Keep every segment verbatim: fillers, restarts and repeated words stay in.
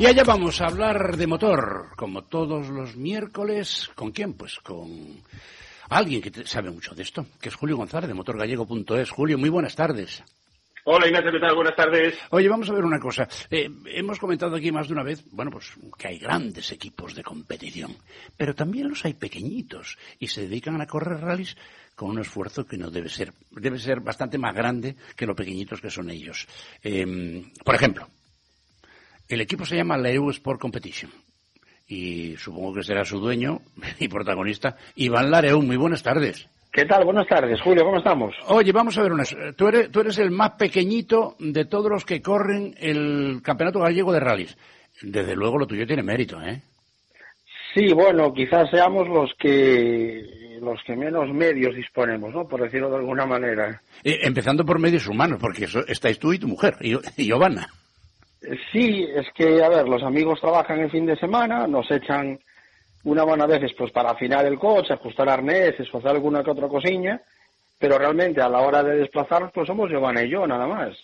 Y allá vamos a hablar de motor, como todos los miércoles. ¿Con quién? Pues con alguien que sabe mucho de esto, que es Julio González, de motor gallego punto es. Julio, muy buenas tardes. Hola Ignacio, ¿qué tal? Buenas tardes. Oye, vamos a ver una cosa. Eh, hemos comentado aquí más de una vez, bueno, pues que hay grandes equipos de competición, pero también los hay pequeñitos y se dedican a correr rallies con un esfuerzo que no debe ser, debe ser bastante más grande que lo pequeñitos que son ellos. Eh, por ejemplo, el equipo se llama Lareu Sport Competition y supongo que será su dueño y protagonista, Iván Lareu. Muy buenas tardes. ¿Qué tal? Buenas tardes, Julio, ¿cómo estamos? Oye, vamos a ver una... Tú eres, tú eres el más pequeñito de todos los que corren el Campeonato Gallego de Rallys. Desde luego lo tuyo tiene mérito, ¿eh? Sí, bueno, quizás seamos los que los que menos medios disponemos, ¿no? Por decirlo de alguna manera. Eh, empezando por medios humanos, porque eso, estáis tú y tu mujer, y, y Giovanna. Sí, es que, a ver, los amigos trabajan el fin de semana, nos echan una buena veces pues para afinar el coche, ajustar arneses o hacer alguna que otra cosilla, pero realmente a la hora de desplazarnos pues somos Giovanna y yo nada más.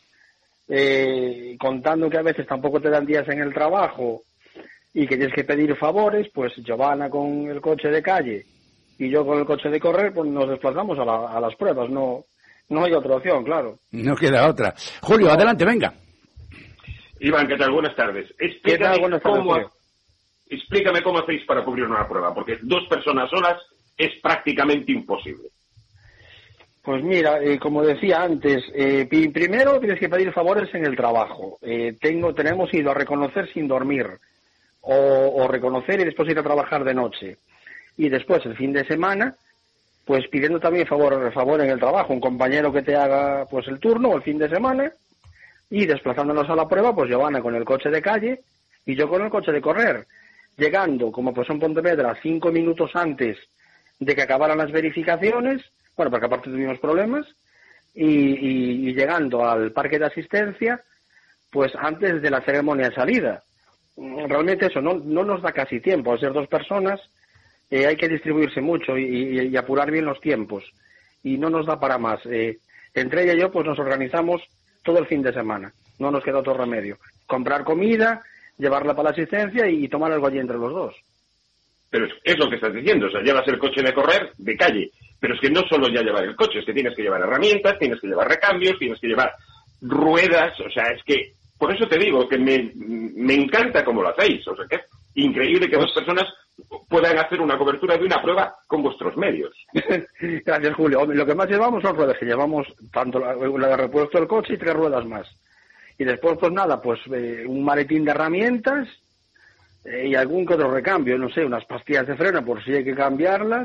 Eh, contando que a veces tampoco te dan días en el trabajo y que tienes que pedir favores, pues Giovanna con el coche de calle y yo con el coche de correr, pues nos desplazamos a, la, a las pruebas, no no hay otra opción, claro. No queda otra. Julio, no. Adelante, venga. Iván, ¿qué tal? Buenas tardes. Explícame ¿Qué tal? Buenas tardes, cómo... Julio. Explícame cómo hacéis para cubrir una prueba, porque dos personas solas es prácticamente imposible. Pues mira, eh, como decía antes, eh, primero tienes que pedir favores en el trabajo. Eh, tengo, tenemos ido a reconocer sin dormir, o, o reconocer y después ir a trabajar de noche. Y después, el fin de semana, pues pidiendo también favor, favor en el trabajo, un compañero que te haga pues el turno o el fin de semana, y desplazándonos a la prueba, pues Giovanna con el coche de calle y yo con el coche de correr. Llegando, como pues en Pontevedra, cinco minutos antes de que acabaran las verificaciones, bueno, porque aparte tuvimos problemas, y, y, y llegando al parque de asistencia, pues antes de la ceremonia de salida. Realmente eso no, no nos da casi tiempo, al ser dos personas, eh, hay que distribuirse mucho y, y, y apurar bien los tiempos, y no nos da para más. Eh, entre ella y yo, pues nos organizamos todo el fin de semana, no nos queda otro remedio. Comprar comida, llevarla para la asistencia y tomar algo allí entre los dos. Pero es, es lo que estás diciendo, o sea, llevas el coche de correr de calle, pero es que no solo ya llevar el coche, es que tienes que llevar herramientas, tienes que llevar recambios, tienes que llevar ruedas, o sea, es que, por eso te digo, que me, me encanta cómo lo hacéis, o sea, que es increíble que dos personas puedan hacer una cobertura de una prueba con vuestros medios. Gracias, Julio. Lo que más llevamos son ruedas, que llevamos tanto la, la de repuesto del coche y tres ruedas más. Y después, pues nada, pues eh, un maletín de herramientas eh, y algún que otro recambio, no sé, unas pastillas de freno por si hay que cambiarlas,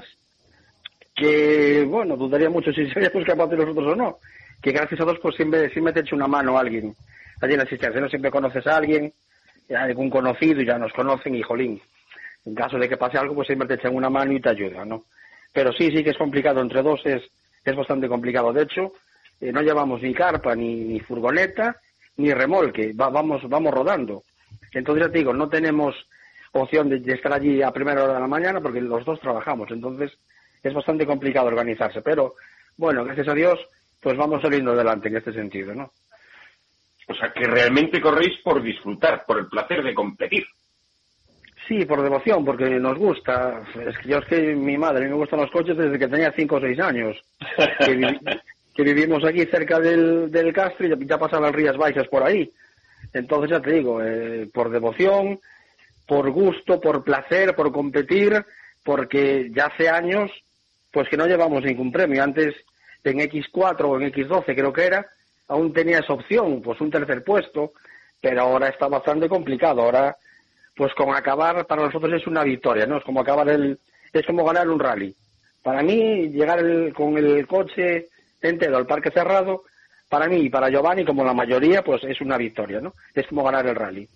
que, bueno, dudaría mucho si seríamos capaces de nosotros o no, que gracias a Dios pues siempre, siempre te echa una mano a alguien allí en la asistencia, no siempre conoces a alguien, algún conocido y ya nos conocen y jolín, en caso de que pase algo pues siempre te echan una mano y te ayudan, ¿no? Pero sí, sí que es complicado, entre dos es, es bastante complicado, de hecho, eh, no llevamos ni carpa ni, ni furgoneta, ni remolque, va, vamos vamos rodando. Entonces ya te digo, no tenemos opción de, de estar allí a primera hora de la mañana porque los dos trabajamos, entonces es bastante complicado organizarse, pero bueno, gracias a Dios, pues vamos saliendo adelante en este sentido, ¿no? O sea, que realmente corréis por disfrutar, por el placer de competir. Sí, por devoción, porque nos gusta. Es que yo es que mi madre, a mí me gustan los coches desde que tenía cinco o seis años. que, vi, que vivimos aquí cerca del, del Castro y ya, ya pasaban Rías Baixas por ahí. Entonces ya te digo, eh, por devoción, por gusto, por placer, por competir, porque ya hace años pues que no llevamos ningún premio. Antes en equis cuatro o en equis doce creo que era, aún tenía esa opción, pues un tercer puesto, pero ahora está bastante complicado. Ahora, pues con acabar, para nosotros es una victoria, ¿no? Es como acabar el, es como ganar un rally. Para mí, llegar el, con el coche entero al parque cerrado, para mí y para Giovanni, como la mayoría, pues es una victoria, ¿no? Es como ganar el rally.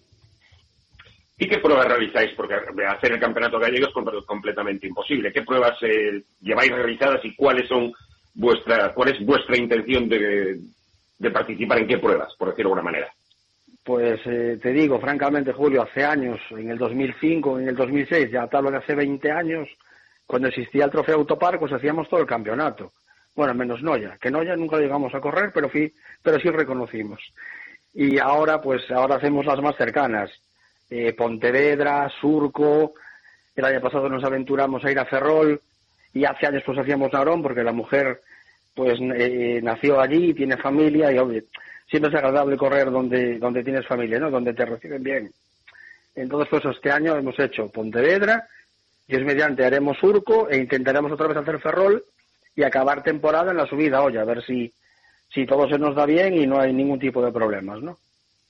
¿Y qué pruebas realizáis? Porque hacer el campeonato gallego es completamente imposible. ¿Qué pruebas eh, lleváis realizadas y cuáles son vuestra, cuál es vuestra intención de, de participar en qué pruebas, por decirlo de alguna manera? Pues eh, te digo, francamente, Julio, hace años, en el dos mil cinco, en el dos mil seis, ya te hablo de hace veinte años, cuando existía el trofeo Autopar, pues hacíamos todo el campeonato. Bueno, menos Noya, que Noya nunca llegamos a correr, pero, fui, pero sí reconocimos. Y ahora, pues ahora hacemos las más cercanas. eh, Pontevedra, Surco. El año pasado nos aventuramos a ir a Ferrol y hace años pues hacíamos Narón porque la mujer pues eh, nació allí, tiene familia y oye, siempre es agradable correr donde donde tienes familia, ¿no? Donde te reciben bien. Entonces pues este año hemos hecho Pontevedra, y es mediante haremos Surco e intentaremos otra vez hacer Ferrol y acabar temporada en la subida, oye, a ver si si todo se nos da bien y no hay ningún tipo de problemas, ¿no?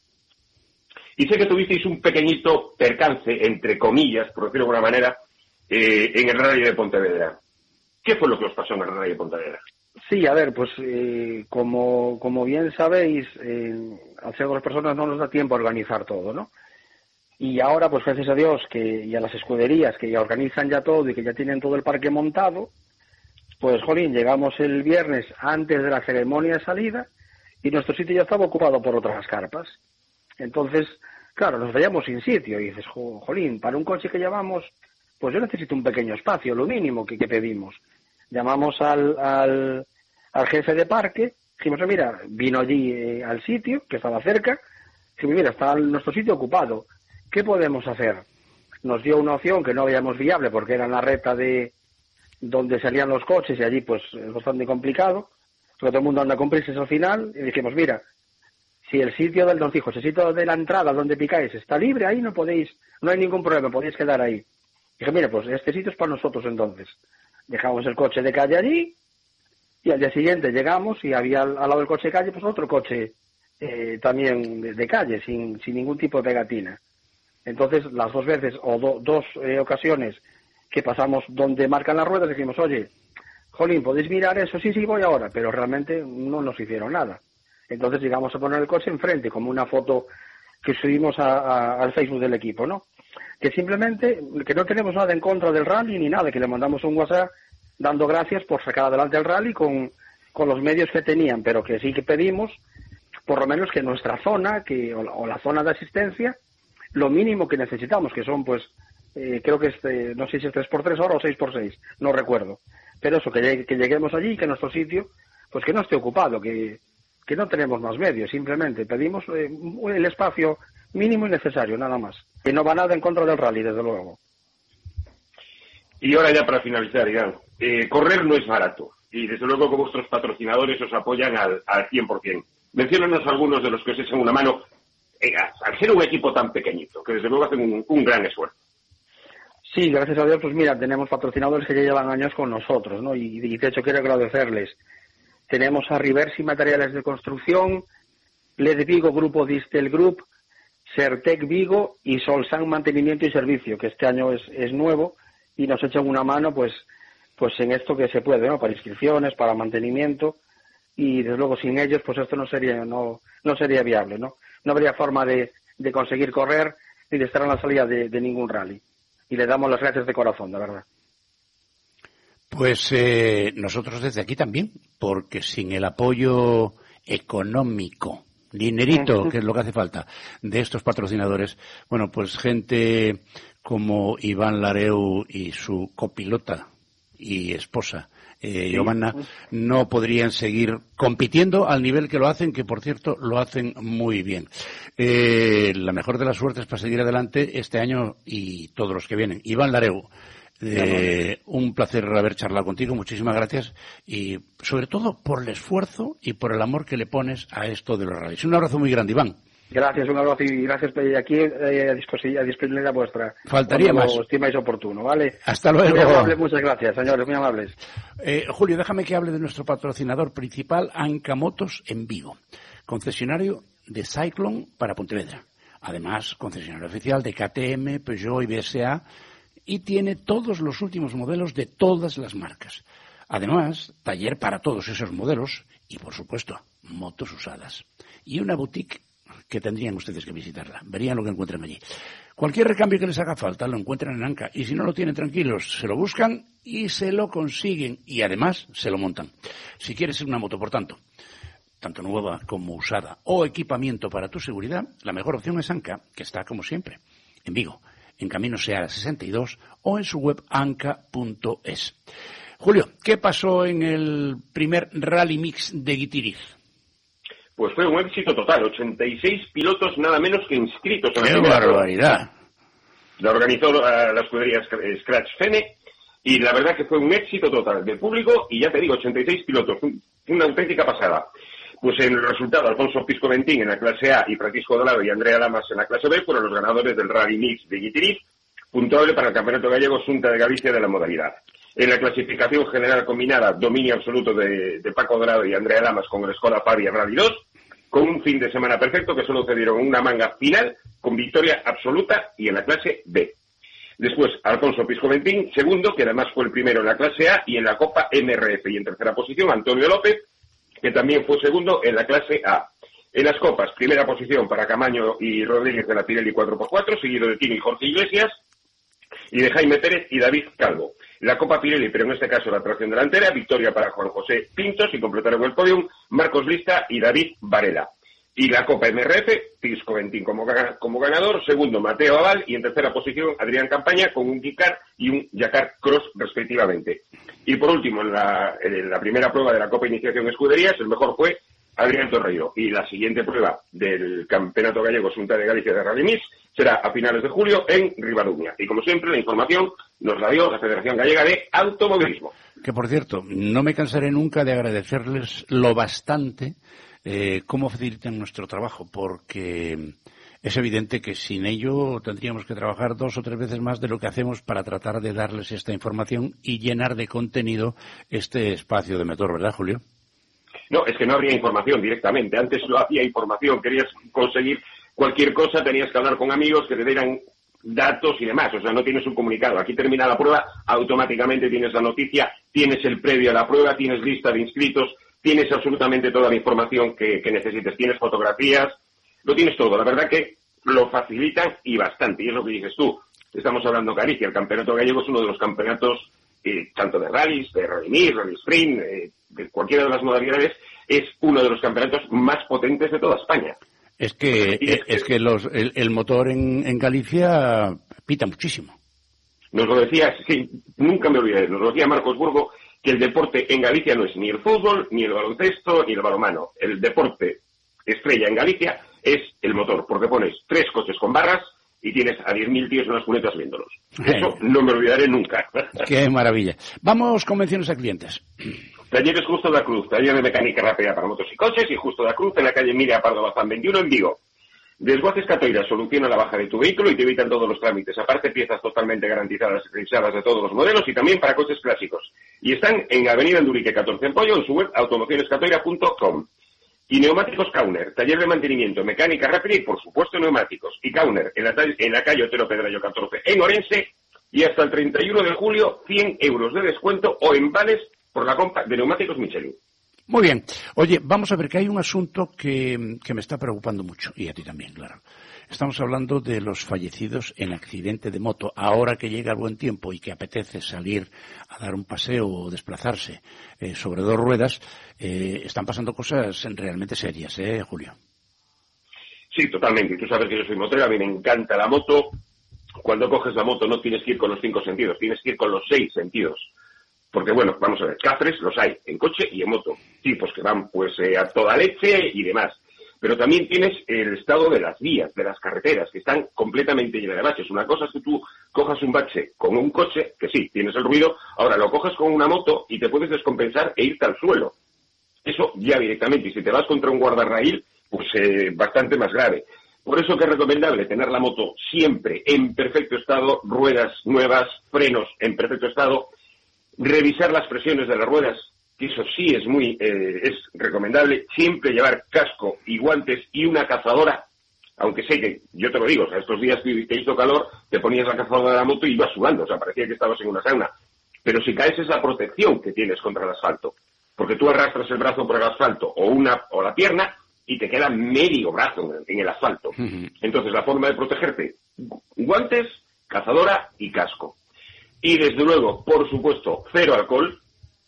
Y sé que tuvisteis un pequeñito percance, entre comillas, por decirlo de alguna manera, eh, en el Rally de Pontevedra. ¿Qué fue lo que os pasó en el Rally de Pontevedra? Sí, a ver, pues eh, como, como bien sabéis, eh, al ser dos personas no nos da tiempo a organizar todo, ¿no? Y ahora, pues gracias a Dios que y a las escuderías que ya organizan ya todo y que ya tienen todo el parque montado, pues, jolín, llegamos el viernes antes de la ceremonia de salida y nuestro sitio ya estaba ocupado por otras carpas. Entonces, claro, nos veíamos sin sitio y dices, jolín, para un coche que llevamos, pues yo necesito un pequeño espacio, lo mínimo que, que pedimos. Llamamos al, al, al jefe de parque, dijimos, mira, vino allí eh, al sitio, que estaba cerca, dijimos, mira, está nuestro sitio ocupado, ¿qué podemos hacer? Nos dio una opción que no veíamos viable porque era en la recta de donde salían los coches y allí pues es bastante complicado, porque todo el mundo anda con prisas al final, y dijimos, mira, si el sitio del Don Cijos, el sitio de la entrada donde picáis está libre, ahí no podéis, no hay ningún problema, podéis quedar ahí. Dije, mire, pues este sitio es para nosotros entonces. Dejamos el coche de calle allí y al día siguiente llegamos y había al, al lado del coche de calle pues otro coche eh, también de, de calle, sin, sin ningún tipo de pegatina. Entonces las dos veces o do, dos eh, ocasiones que pasamos donde marcan las ruedas dijimos, oye, jolín, ¿podéis mirar eso? Sí, sí, voy ahora, pero realmente no nos hicieron nada. Entonces llegamos a poner el coche enfrente, como una foto que subimos a, a, al Facebook del equipo, ¿no? Que simplemente, que no tenemos nada en contra del rally ni nada, que le mandamos un WhatsApp dando gracias por sacar adelante el rally con, con los medios que tenían, pero que sí que pedimos, por lo menos que nuestra zona, que o la, o la zona de asistencia, lo mínimo que necesitamos, que son pues, eh, creo que es, eh, no sé si es tres por tres ahora o seis por seis, no recuerdo. Pero eso, que, llegue, que lleguemos allí y que nuestro sitio, pues que no esté ocupado, que... que no tenemos más medios, simplemente pedimos eh, el espacio mínimo y necesario, nada más. Que no va nada en contra del rally, desde luego. Y ahora ya para finalizar, Iván, eh, correr no es barato, y desde luego que vuestros patrocinadores os apoyan al, al cien por ciento. Menciónanos algunos de los que os echan una mano, eh, al ser un equipo tan pequeñito, que desde luego hacen un, un gran esfuerzo. Sí, gracias a Dios, pues mira, tenemos patrocinadores que ya llevan años con nosotros, ¿no? Y, y de hecho quiero agradecerles. Tenemos a Riversi Materiales de Construcción, L E D Vigo Grupo Distel Group, Sertec Vigo y Solsan Mantenimiento y Servicio, que este año es, es nuevo y nos echan una mano pues pues en esto que se puede, ¿no? Para inscripciones, para mantenimiento y desde luego sin ellos pues esto no sería no no sería viable, ¿no? No habría forma de, de conseguir correr ni de estar en la salida de, de ningún rally. Y le damos las gracias de corazón, de verdad. Pues eh, nosotros desde aquí también, porque sin el apoyo económico, dinerito, que es lo que hace falta, de estos patrocinadores, bueno, pues gente como Iván Lareu y su copilota y esposa, eh, Giovanna, no podrían seguir compitiendo al nivel que lo hacen, que por cierto lo hacen muy bien. Eh, la mejor de las suertes para seguir adelante este año y todos los que vienen. Iván Lareu, Eh, un placer haber charlado contigo, muchísimas gracias y sobre todo por el esfuerzo y por el amor que le pones a esto de los rallies. Un abrazo muy grande, Iván. Gracias, un abrazo y gracias aquí eh, a disposición, a disponibilidad vuestra. Faltaría más. Lo estimáis oportuno, ¿vale? Hasta luego. Muy amable, muchas gracias, señores, muy amables. Eh, Julio, déjame que hable de nuestro patrocinador principal, Anca Motos en Vigo, concesionario de Cyclone para Pontevedra. Además, concesionario oficial de K T M, Peugeot y B S A, y tiene todos los últimos modelos de todas las marcas. Además, taller para todos esos modelos y, por supuesto, motos usadas. Y una boutique que tendrían ustedes que visitarla. Verían lo que encuentran allí. Cualquier recambio que les haga falta lo encuentran en Anca. Y si no lo tienen, tranquilos, se lo buscan y se lo consiguen. Y además, se lo montan. Si quieres una moto, por tanto, tanto nueva como usada, o equipamiento para tu seguridad, la mejor opción es Anca, que está, como siempre, en Vigo, en Camino Seara sesenta y dos o en su web anca punto es. Julio, ¿qué pasó en el primer Rally Mix de Guitiriz? pues fue un éxito total. ochenta y seis pilotos nada menos que inscritos en la ¡Qué primera barbaridad! prueba. La organizó uh, la escudería Scratch Fene y la verdad que fue un éxito total del público y ya te digo, ochenta y seis pilotos, un, una auténtica pasada. Pues en el resultado, Alfonso Pisco Ventín en la clase A y Francisco Dorado y Andrea Lamas en la clase B fueron los ganadores del Rally Mix de Guitiriz, puntuable para el Campeonato Gallego Xunta de Galicia de la modalidad. En la clasificación general combinada, dominio absoluto de, de Paco Dorado y Andrea Lamas con el Skoda Fabia Rally dos, con un fin de semana perfecto que solo cedieron una manga final con victoria absoluta y en la clase B. Después, Alfonso Pisco Ventín, segundo, que además fue el primero en la clase A y en la Copa M R F. Y en tercera posición, Antonio López, que también fue segundo en la clase A. En las copas, primera posición para Camaño y Rodríguez de la Pirelli cuatro por cuatro, seguido de Tino y Jorge Iglesias, y de Jaime Pérez y David Calvo. La Copa Pirelli, pero en este caso la tracción delantera, victoria para Juan José Pintos y completaron el podium Marcos Lista y David Varela. Y la Copa M R F, Pisco Ventín como, como ganador, segundo Mateo Aval y en tercera posición Adrián Campaña con un Gicar y un Yacar Cross respectivamente. Y por último, en la, en la primera prueba de la Copa Iniciación Escuderías, el mejor fue Adrián Torreiro. Y la siguiente prueba del Campeonato Gallego Xunta de Galicia de Rally Mix será a finales de julio en Ribadumia. Y como siempre, la información nos la dio la Federación Gallega de Automovilismo. Que por cierto, no me cansaré nunca de agradecerles lo bastante eh, cómo facilitan nuestro trabajo, porque es evidente que sin ello tendríamos que trabajar dos o tres veces más de lo que hacemos para tratar de darles esta información y llenar de contenido este espacio de Motor, ¿verdad, Julio? No, es que no habría información directamente. Antes no había información. Querías conseguir cualquier cosa, tenías que hablar con amigos que te dieran datos y demás. O sea, no tienes un comunicado. Aquí termina la prueba, automáticamente tienes la noticia, tienes el previo a la prueba, tienes lista de inscritos, tienes absolutamente toda la información que, que necesites. Tienes fotografías, lo tienes todo. La verdad que lo facilitan y bastante. Y es lo que dices tú. Estamos hablando de Galicia. El Campeonato Gallego es uno de los campeonatos, eh, tanto de rallies, de rally mix, rally sprint, eh, de cualquiera de las modalidades, es uno de los campeonatos más potentes de toda España. Es que es, es que los, el, el motor en, en Galicia pita muchísimo. Nos lo decía, sí, nunca me olvidaré, nos lo decía Marcos Burgo, que el deporte en Galicia no es ni el fútbol, ni el baloncesto, ni el balonmano. El deporte estrella en Galicia es el motor, porque pones tres coches con barras y tienes a diez mil tíos en las cunetas viéndolos. Eso no me olvidaré nunca. Qué maravilla. Vamos con menciones a clientes. Talleres Justo da Cruz, taller de mecánica rápida para motos y coches, y Justo da Cruz en la calle Emilia Pardo Bazán veintiuno en Vigo. Desguaces Catoira soluciona la baja de tu vehículo y te evitan todos los trámites. Aparte, piezas totalmente garantizadas y revisadas de todos los modelos y también para coches clásicos. Y están en Avenida Andurique catorce en Pollo, en su web automociones catoira punto com. Y Neumáticos Kauner, taller de mantenimiento, mecánica rápida y, por supuesto, neumáticos. Y Kauner, en la, en la calle Otero Pedrayo catorce en Orense, y hasta el treinta y uno de julio, cien euros de descuento o en vales por la compra de neumáticos Michelin. Muy bien. Oye, vamos a ver que hay un asunto que, que me está preocupando mucho, y a ti también, claro. Estamos hablando de los fallecidos en accidente de moto. Ahora que llega el buen tiempo y que apetece salir a dar un paseo o desplazarse eh, sobre dos ruedas, eh, están pasando cosas realmente serias, ¿eh, Julio? Sí, totalmente. Y tú sabes que yo soy motero, a mí me encanta la moto. Cuando coges la moto no tienes que ir con los cinco sentidos, tienes que ir con los seis sentidos. Porque, bueno, vamos a ver, cafres los hay, en coche y en moto. Tipos que van, pues, eh, a toda leche y demás. Pero también tienes el estado de las vías, de las carreteras, que están completamente llenas de baches. Una cosa es que tú cojas un bache con un coche, que sí, tienes el ruido, ahora lo coges con una moto y te puedes descompensar e irte al suelo. Eso ya directamente. Y si te vas contra un guardarraíl, pues eh, bastante más grave. Por eso que es recomendable tener la moto siempre en perfecto estado, ruedas nuevas, frenos en perfecto estado, revisar las presiones de las ruedas, que eso sí es muy eh, es recomendable, siempre llevar casco y guantes y una cazadora, aunque sé que, yo te lo digo, o sea, estos días que hizo calor, te ponías la cazadora de la moto y ibas sudando, o sea, parecía que estabas en una sauna. Pero si caes es la protección que tienes contra el asfalto, porque tú arrastras el brazo por el asfalto o una o la pierna y te queda medio brazo en el, en el asfalto. Uh-huh. Entonces, la forma de protegerte, guantes, cazadora y casco. Y desde luego, por supuesto, cero alcohol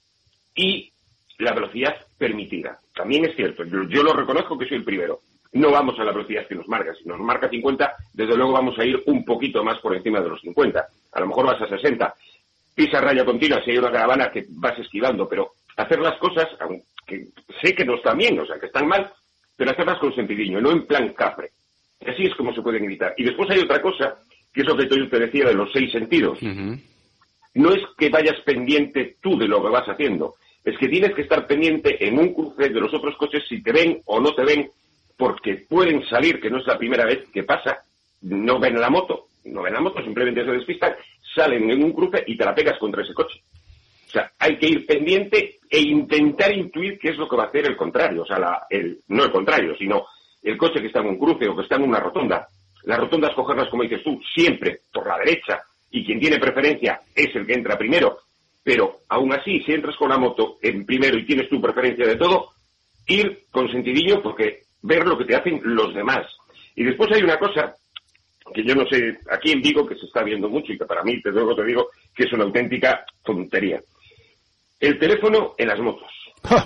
y la velocidad permitida. También es cierto, yo, yo lo reconozco que soy el primero. No vamos a la velocidad que nos marca. Si nos marca cincuenta, desde luego vamos a ir un poquito más por encima de los cincuenta. A lo mejor vas a sesenta. Pisa raya continua si hay una caravana que vas esquivando, pero hacer las cosas, aunque sé que no están bien, o sea, que están mal, pero hacerlas con sentidiño, no en plan cafre. Y así es como se pueden evitar. Y después hay otra cosa, que es lo que yo te decía de los seis sentidos. Uh-huh. No es que vayas pendiente tú de lo que vas haciendo, es que tienes que estar pendiente en un cruce de los otros coches si te ven o no te ven, porque pueden salir, que no es la primera vez que pasa, no ven la moto, no ven la moto, simplemente se despistan, salen en un cruce y te la pegas contra ese coche. O sea, hay que ir pendiente e intentar intuir qué es lo que va a hacer el contrario, o sea, la, el, no el contrario, sino el coche que está en un cruce o que está en una rotonda. Las rotondas cogerlas, como dices tú, siempre por la derecha, y quien tiene preferencia es el que entra primero. Pero, aún así, si entras con la moto en primero y tienes tu preferencia de todo, ir con sentidillo porque ver lo que te hacen los demás. Y después hay una cosa que yo no sé, aquí en Vigo, que se está viendo mucho y que para mí, te luego te digo, que es una auténtica tontería. El teléfono en las motos. ¡Ja!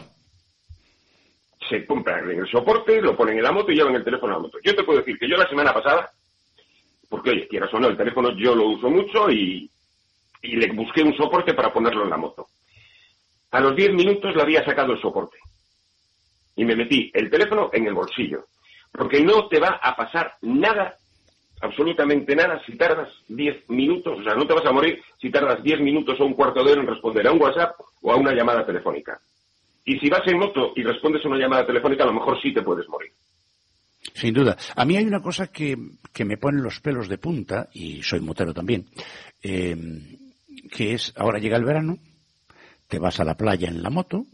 Se compra en el soporte, lo ponen en la moto y llevan el teléfono a la moto. Yo te puedo decir que yo la semana pasada, porque oye, quieras o no, el teléfono yo lo uso mucho y, y le busqué un soporte para ponerlo en la moto. A los diez minutos le había sacado el soporte y me metí el teléfono en el bolsillo, porque no te va a pasar nada, absolutamente nada, si tardas diez minutos, o sea, no te vas a morir si tardas diez minutos o un cuarto de hora en responder a un WhatsApp o a una llamada telefónica. Y si vas en moto y respondes a una llamada telefónica, a lo mejor sí te puedes morir. Sin duda. A mí hay una cosa que, que me pone los pelos de punta, y soy motero también, eh, que es, ahora llega el verano, te vas a la playa en la moto,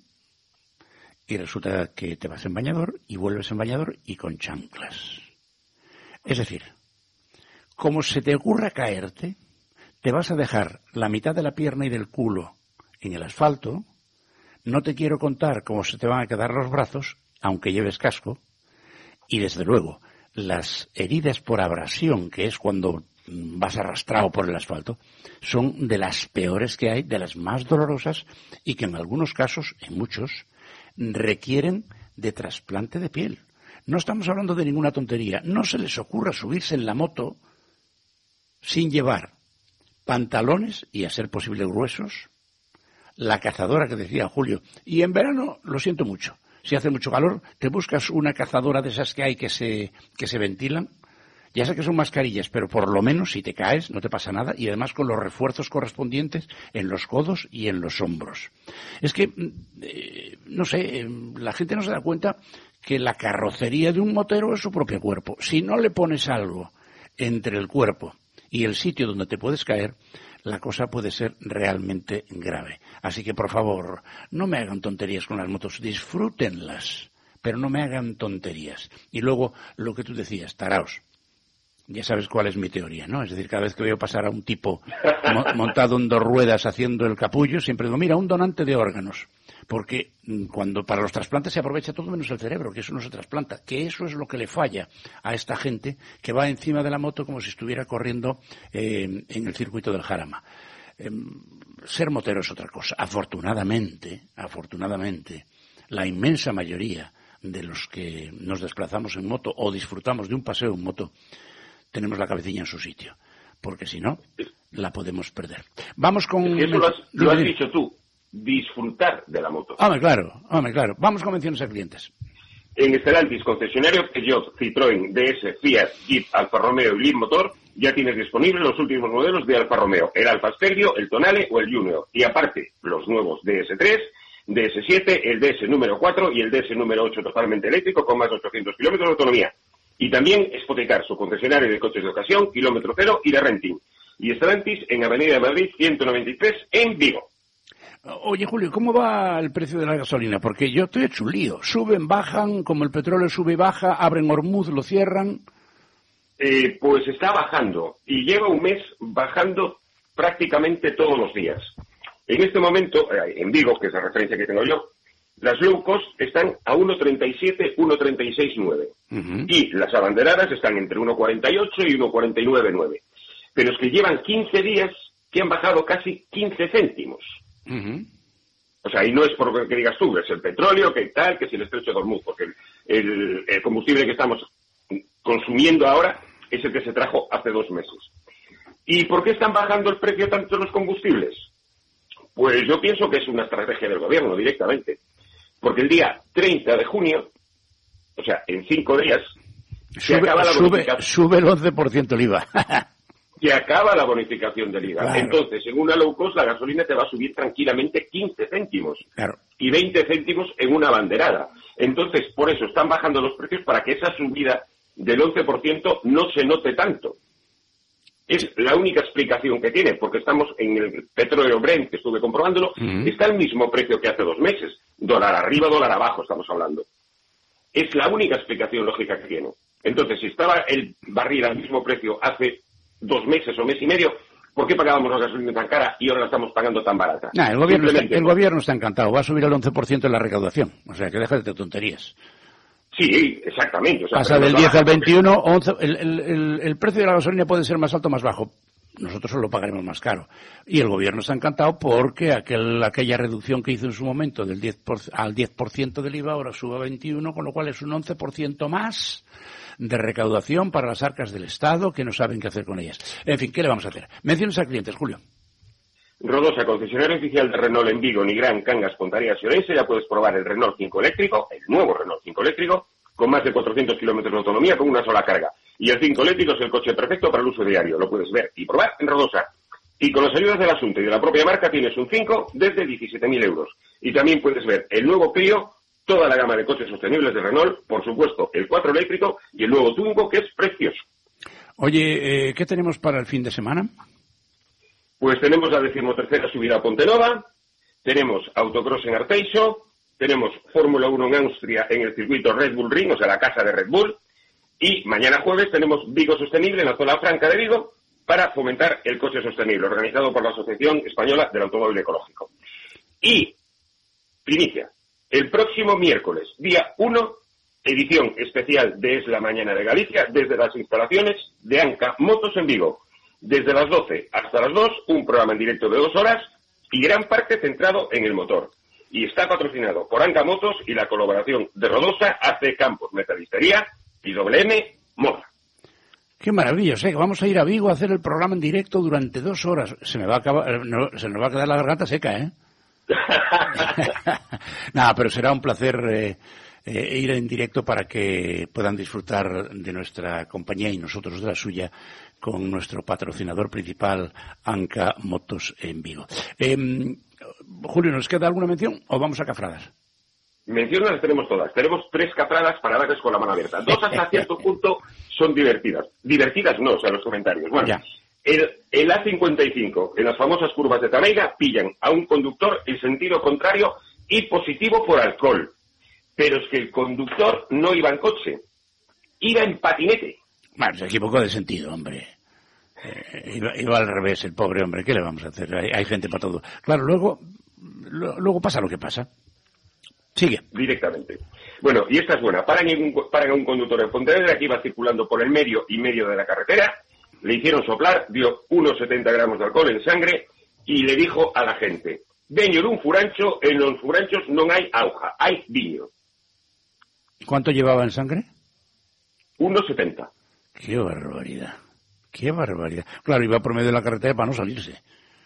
y resulta que te vas en bañador, y vuelves en bañador y con chanclas. Es decir, como se te ocurra caerte, te vas a dejar la mitad de la pierna y del culo en el asfalto. No te quiero contar cómo se te van a quedar los brazos, aunque lleves casco. Y desde luego, las heridas por abrasión, que es cuando vas arrastrado por el asfalto, son de las peores que hay, de las más dolorosas, y que en algunos casos, en muchos, requieren de trasplante de piel. No estamos hablando de ninguna tontería. No se les ocurra subirse en la moto sin llevar pantalones, y a ser posible gruesos, la cazadora que decía Julio, y en verano lo siento mucho, si hace mucho calor, te buscas una cazadora de esas que hay que se, que se ventilan, ya sé que son mascarillas, pero por lo menos si te caes no te pasa nada, y además con los refuerzos correspondientes en los codos y en los hombros. Es que, eh, no sé, eh, la gente no se da cuenta que la carrocería de un motero es su propio cuerpo. Si no le pones algo entre el cuerpo y el sitio donde te puedes caer, la cosa puede ser realmente grave. Así que, por favor, no me hagan tonterías con las motos, disfrútenlas, pero no me hagan tonterías. Y luego, lo que tú decías, taraos. Ya sabes cuál es mi teoría, ¿no? Es decir, cada vez que veo pasar a un tipo mo- montado en dos ruedas haciendo el capullo, siempre digo, mira, un donante de órganos. Porque cuando para los trasplantes se aprovecha todo menos el cerebro, que eso no se trasplanta, que eso es lo que le falla a esta gente que va encima de la moto como si estuviera corriendo eh, en el circuito del Jarama. Eh, ser motero es otra cosa. Afortunadamente, afortunadamente, la inmensa mayoría de los que nos desplazamos en moto o disfrutamos de un paseo en moto, tenemos la cabecilla en su sitio, porque si no, la podemos perder. Vamos con... Es que eso lo has, lo has dicho tú. Disfrutar de la moto. Hombre, claro, hombre, claro. Vamos con menciones a clientes. En Stellantis, concesionario Peugeot, Citroën, D S, Fiat, Jeep, Alfa Romeo y Leapmotor, ya tienes disponibles los últimos modelos de Alfa Romeo, el Alfa Stelvio, el Tonale o el Junior. Y aparte, los nuevos D S tres, D S siete, el D S número cuatro y el D S número ocho totalmente eléctrico con más de ochocientos kilómetros de autonomía. Y también Spoticar, su concesionario de coches de ocasión, kilómetro cero y de renting. Y Stellantis en Avenida de Madrid ciento noventa y tres en Vigo. Oye, Julio, ¿cómo va el precio de la gasolina? Porque yo estoy hecho un lío. Suben, bajan, como el petróleo sube y baja, abren Hormuz, lo cierran. Eh, pues está bajando y lleva un mes bajando prácticamente todos los días. En este momento, eh, en Vigo, que es la referencia que tengo yo, las low cost están a uno treinta y siete, uno treinta y seis nueve. Uh-huh. Y las abanderadas están entre uno cuarenta y ocho y uno cuarenta y nueve nueve. Pero es que llevan quince días que han bajado casi quince céntimos. Uh-huh. O sea, y no es por lo que digas tú, es el petróleo, que tal, que es el estrecho de Hormuz, porque el, el, el combustible que estamos consumiendo ahora es el que se trajo hace dos meses. ¿Y por qué están bajando el precio tanto los combustibles? Pues yo pienso que es una estrategia del gobierno directamente, porque el día treinta de junio O sea, en cinco días se sube, acaba la sube, bonificación. Sube el once por ciento el I V A. Se acaba la bonificación del I V A. Claro. Entonces, en una low cost, la gasolina te va a subir tranquilamente quince céntimos. Claro. Y veinte céntimos en una banderada. Entonces, por eso están bajando los precios, para que esa subida del once por ciento no se note tanto. Es la única explicación que tiene, porque estamos en el petróleo Brent, que estuve comprobándolo, uh-huh. está al mismo precio que hace dos meses. Dólar arriba, dólar abajo, estamos hablando. Es la única explicación lógica que tiene. Entonces, si estaba el barril al mismo precio hace dos meses o mes y medio, ¿por qué pagábamos la gasolina tan cara y ahora la estamos pagando tan barata? Nah, el, gobierno está, el gobierno está encantado, va a subir el once por ciento en la recaudación. O sea, que déjate de tonterías. Sí, exactamente. O sea, pasa del diez al veintiuno, once, el, el, el, el precio de la gasolina puede ser más alto o más bajo. Nosotros lo pagaremos más caro. Y el gobierno está encantado porque aquel, aquella reducción que hizo en su momento del diez por, al diez por ciento del I V A ahora sube a veintiuno, con lo cual es un once por ciento más de recaudación para las arcas del Estado, que no saben qué hacer con ellas. En fin, ¿qué le vamos a hacer? Menciones a clientes, Julio. Rodosa, concesionario oficial de Renault en Vigo, Nigrán, Cangas, Pontarías y Orense. Ya puedes probar el Renault cinco eléctrico, el nuevo Renault cinco eléctrico, con más de cuatrocientos kilómetros de autonomía, con una sola carga. Y el cinco eléctrico es el coche perfecto para el uso diario. Lo puedes ver y probar en Rodosa. Y con las ayudas del asunto y de la propia marca tienes un cinco desde diecisiete mil euros. Y también puedes ver el nuevo Clio, toda la gama de coches sostenibles de Renault, por supuesto, el cuatro eléctrico y el nuevo Twingo, que es precioso. Oye, eh, ¿qué tenemos para el fin de semana? Pues tenemos la decimotercera subida a Pontenova, tenemos autocross en Arteixo, tenemos Fórmula uno en Austria en el circuito Red Bull Ring, o sea, la casa de Red Bull, y mañana jueves tenemos Vigo Sostenible en la zona franca de Vigo para fomentar el coche sostenible, organizado por la Asociación Española del Automóvil Ecológico. Y, primicia, el próximo miércoles, día uno, edición especial de Es la Mañana de Galicia, desde las instalaciones de Anca Motos en Vigo. Desde las doce hasta las dos, un programa en directo de dos horas y gran parte centrado en el motor. Y está patrocinado por Anca Motos y la colaboración de Rodosa, A C Campos Metalistería y W M Moda. Qué maravilla, o sea, que vamos a ir a Vigo a hacer el programa en directo durante dos horas. Se me va a acabar, no, se nos va a quedar la garganta seca, ¿eh? Nada, pero será un placer eh, eh, ir en directo para que puedan disfrutar de nuestra compañía y nosotros de la suya con nuestro patrocinador principal, Anca Motos en Vigo. Eh, Julio, ¿nos queda alguna mención o vamos a cafradas? Menciones las tenemos todas. Tenemos tres cafradas para darles con la mano abierta. Dos hasta cierto punto son divertidas. Divertidas no, o sea, los comentarios. Bueno, ya. El, el A cincuenta y cinco, en las famosas curvas de Tameiga, pillan a un conductor en sentido contrario y positivo por alcohol. Pero es que el conductor no iba en coche, iba en patinete. Bueno, se equivocó de sentido, hombre. Eh, iba, iba al revés el pobre hombre. ¿Qué le vamos a hacer? Hay, hay gente para todo. Claro, luego, lo, luego pasa lo que pasa. Sigue. Directamente. Bueno, y esta es buena. Paran, un, paran a un conductor en Pontevedra que iba circulando por el medio y medio de la carretera. Le hicieron soplar, dio unos setenta gramos de alcohol en sangre y le dijo a la gente: veño dun furancho, en los furanchos non hai auga, hai viño. ¿Cuánto llevaba en sangre? uno setenta. Qué barbaridad, qué barbaridad. Claro, iba por medio de la carretera para no salirse.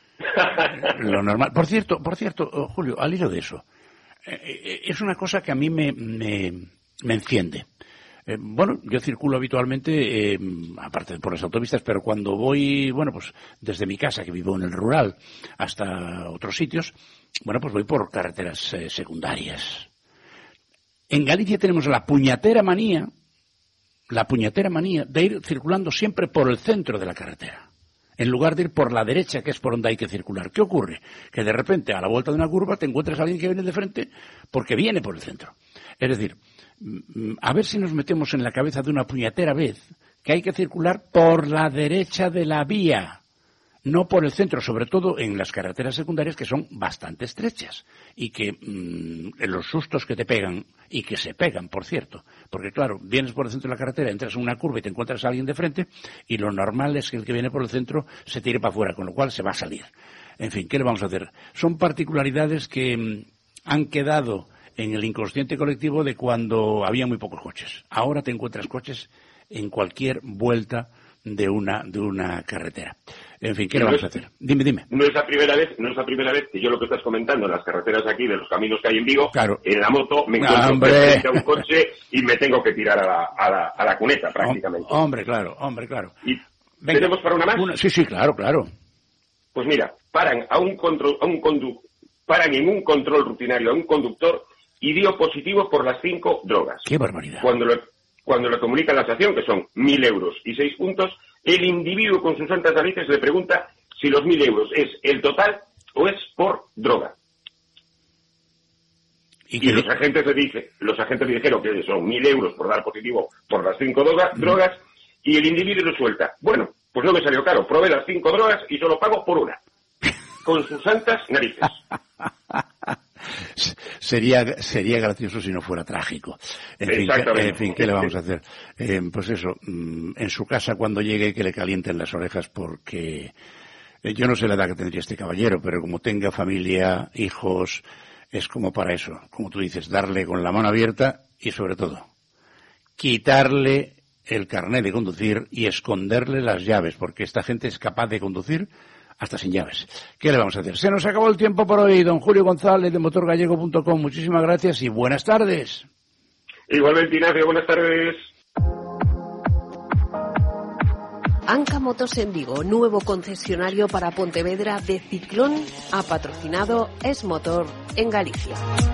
Lo normal. Por cierto, por cierto, Julio, al hilo de eso, eh, es una cosa que a mí me, me, me enciende. Eh, bueno, yo circulo habitualmente, eh, aparte por las autopistas, pero cuando voy, bueno, pues desde mi casa, que vivo en el rural, hasta otros sitios, bueno, pues voy por carreteras eh, secundarias. En Galicia tenemos la puñetera manía, la puñetera manía de ir circulando siempre por el centro de la carretera, en lugar de ir por la derecha, que es por donde hay que circular. ¿Qué ocurre? Que de repente, a la vuelta de una curva, te encuentras a alguien que viene de frente porque viene por el centro. Es decir, a ver si nos metemos en la cabeza de una puñetera vez que hay que circular por la derecha de la vía, no por el centro, sobre todo en las carreteras secundarias que son bastante estrechas y que mmm, los sustos que te pegan, y que se pegan, por cierto, porque claro, vienes por el centro de la carretera, entras en una curva y te encuentras a alguien de frente y lo normal es que el que viene por el centro se tire para afuera, con lo cual se va a salir. En fin, ¿qué le vamos a hacer? Son particularidades que mmm, han quedado en el inconsciente colectivo de cuando había muy pocos coches. Ahora te encuentras coches en cualquier vuelta de una de una carretera. En fin, ¿qué le vamos a hacer? Dime, dime. No es la primera vez, no es la primera vez que yo lo que estás comentando en las carreteras aquí, de los caminos que hay en Vigo, claro. En la moto me encuentro frente a un coche y me tengo que tirar a la, a la, a la cuneta, prácticamente. Hombre, claro, hombre, claro. ¿Y Venga, tenemos para una más? Una, sí, sí, claro, claro. Pues mira, paran a un control, a un condu, paran en un control rutinario a un conductor y dio positivo por las cinco drogas. ¡Qué barbaridad! Cuando le, cuando le comunican la sanción, que son mil euros y seis puntos, el individuo con sus santas narices le pregunta si los mil euros es el total o es por droga. Y, y los agentes le dice, los agentes le dijeron que son mil euros por dar positivo por las cinco droga, mm. drogas, y el individuo le suelta. Bueno, pues no me salió caro, probé las cinco drogas y solo pago por una. Con sus santas narices. Sería sería gracioso si no fuera trágico. En fin, ¿qué, en fin, ¿qué le vamos a hacer? Eh, pues eso, en su casa cuando llegue que le calienten las orejas porque eh, yo no sé la edad que tendría este caballero, pero como tenga familia, hijos, es como para eso, como tú dices, darle con la mano abierta y sobre todo, quitarle el carnet de conducir y esconderle las llaves, porque esta gente es capaz de conducir hasta sin llaves. ¿Qué le vamos a hacer? Se nos acabó el tiempo por hoy. Don Julio González de motor gallego punto com. Muchísimas gracias y buenas tardes. Igualmente, Ignacio, buenas tardes. Anca Motos en Vigo, nuevo concesionario para Pontevedra de Ciclón, ha patrocinado Es Motor en Galicia.